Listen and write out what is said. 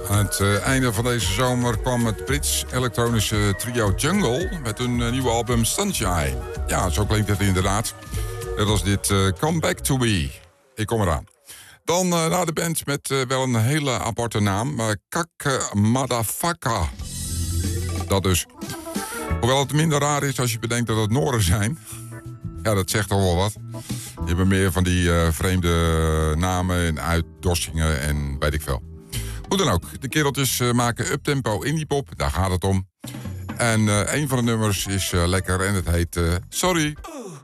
Aan het einde van deze zomer kwam het Brits elektronische trio Jungle met hun nieuwe album Sunshine. Ja, zo klinkt het inderdaad. Dat was dit Come Back To Me. Ik kom eraan. Dan naar de band met wel een hele aparte naam. Kak Madafaka. Dat dus. Hoewel het minder raar is als je bedenkt dat het Nooren zijn. Ja, dat zegt toch wel wat. Die hebben meer van die vreemde namen en uitdossingen en weet ik veel. Hoe dan ook, de kereltjes maken uptempo indiepop, daar gaat het om. En een van de nummers is lekker en het heet Sorry.